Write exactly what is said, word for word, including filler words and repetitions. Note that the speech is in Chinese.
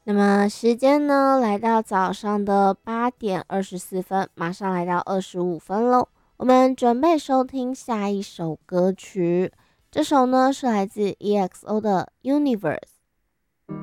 那么时间呢，来到早上的八点二十四分，马上来到二十五分喽。我们准备收听下一首歌曲，这首呢是来自 E X O 的《Universe》。